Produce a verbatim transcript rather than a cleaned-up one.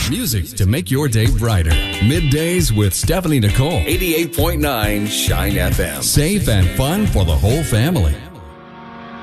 Music to make your day brighter. Middays with Stephanie Nicole. eighty-eight point nine Shine F M. Safe and fun for the whole family.